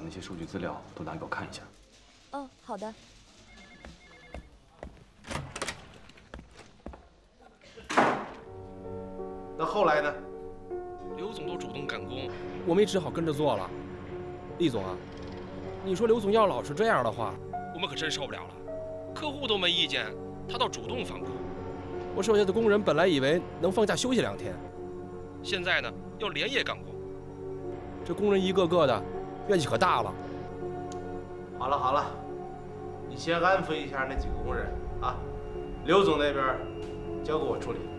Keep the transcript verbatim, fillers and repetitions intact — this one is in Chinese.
那些数据资料都拿给我看一下。 哦，好的。 那后来呢？ 刘总都主动赶工， 我们也只好跟着做了。厉总啊，你说刘总要老是这样的话， 我们可真受不了了。客户都没意见，他倒主动返工。 我手下的工人本来以为能放假休息两天， 现在呢要连夜赶工。 这工人一个个的怨气可大了。 好了好了，你先安抚一下那几个工人啊，刘总那边交给我处理。